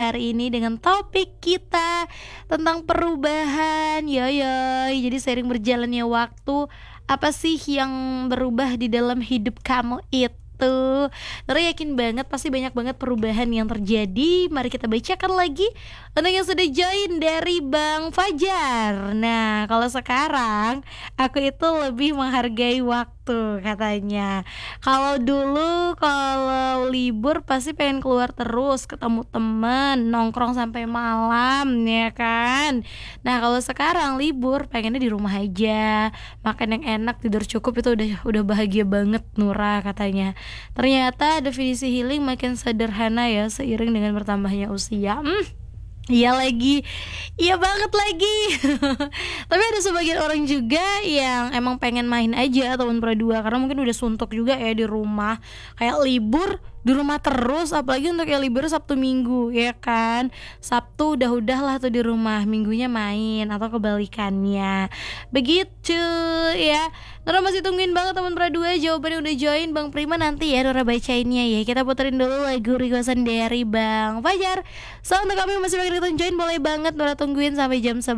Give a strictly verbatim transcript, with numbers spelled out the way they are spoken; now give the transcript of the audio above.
hari ini dengan topik kita tentang perubahan. Yoyoy, jadi seiring berjalannya waktu, apa sih yang berubah di dalam hidup kamu itu? Nora yakin banget pasti banyak banget perubahan yang terjadi. Mari kita bacakan lagi untuk yang sudah join dari Bang Fajar. Nah, kalau sekarang aku itu lebih menghargai waktu katanya. Kalau dulu kalau libur pasti pengen keluar terus, ketemu temen, nongkrong sampai malam ya kan. Nah, kalau sekarang libur pengennya di rumah aja, makan yang enak, tidur cukup, itu udah udah bahagia banget Nura katanya. Ternyata definisi healing makin sederhana ya seiring dengan bertambahnya usia. Hmm, iya lagi, iya banget lagi. Tapi ada sebagian orang juga yang emang pengen main aja tahun dua karena mungkin udah suntuk juga ya di rumah. Kayak libur di rumah terus, apalagi untuk yang libur Sabtu Minggu ya kan. Sabtu udah-udah lah tuh di rumah, Minggunya main atau kebalikannya. Begitu ya. Nora masih tungguin banget teman dua jawabannya udah join Bang Prima, nanti ya Nora bacainnya ya. Kita puterin dulu lagu requestan dari Bang Fajar. So untuk kami yang masih pengen ikutan join boleh banget Nora tungguin sampai jam sebelas